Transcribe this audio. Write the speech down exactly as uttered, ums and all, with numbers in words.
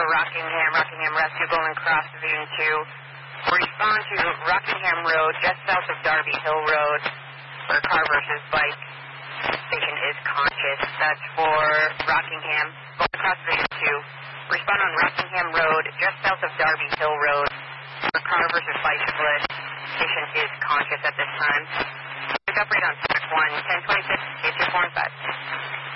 for Rockingham, Rockingham Rescue, Golden Cross Division two. Respond to Rockingham Road, just south of Darby Hill Road, for car versus bike. Station is conscious. That's for Rockingham, Golden Cross Division two. Respond on Rockingham Road, just south of Darby Hill Road, for car versus bike split. Station is conscious at this time. Pick up rate on track one, ten twenty-six, eight two four five.